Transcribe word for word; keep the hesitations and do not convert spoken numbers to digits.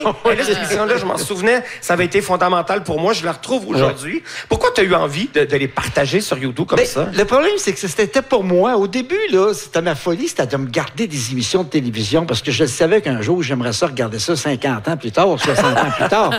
Et là, cette émission-là, je m'en souvenais, ça avait été fondamental pour moi. Je la retrouve aujourd'hui. Ouais. Pourquoi tu as eu envie de, de les partager sur YouTube comme ben, ça? Le problème, c'est que c'était pour moi. Au début, là, c'était ma folie, c'était de me garder des émissions de télévision parce que je savais qu'un jour, j'aimerais ça regarder ça cinquante ans plus tard, soixante ans plus tard.